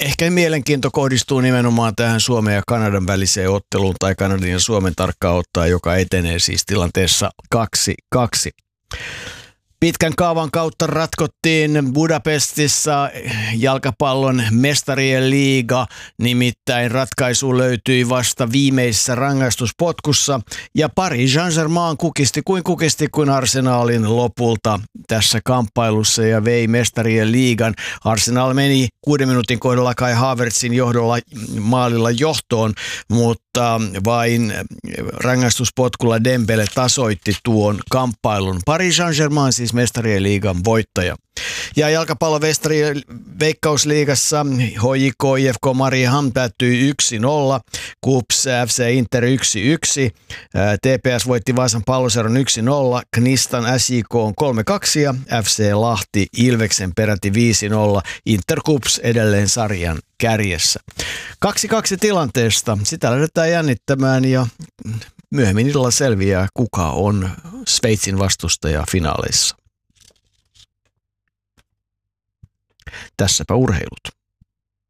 Ehkä mielenkiinto kohdistuu nimenomaan tähän Suomen ja Kanadan väliseen otteluun tai Kanadan ja Suomen tarkkaan ottaa, joka etenee siis tilanteessa 2-2. Pitkän kaavan kautta ratkottiin Budapestissa jalkapallon mestarien liiga, nimittäin ratkaisu löytyi vasta viimeisessä rangaistuspotkussa ja Paris Saint-Germain kukisti kuin Arsenalin lopulta tässä kamppailussa ja vei mestarien liigan. Arsenal meni 6 minuutin kohdalla Kai Havertzin johdolla maalilla johtoon, mutta vain rangaistuspotkulla Dembele tasoitti tuon kamppailun. Paris Saint-Germain siis mestarien liigan voittaja. Ja jalkapallovestarien Veikkausliigassa HJK IFK Mariehamn päättyi 1-0, KuPS FC Inter 1-1, TPS voitti Vaasan Palloseron 1-0, Knistan SJK on 3-2 ja FC Lahti Ilveksen peräti 5-0, Inter KuPS edelleen sarjan kärjessä. 2-2 tilanteesta, sitä lähdetään jännittämään ja myöhemmin illalla selviää, kuka on Sveitsin vastustaja finaaleissa. Tässäpä urheilut.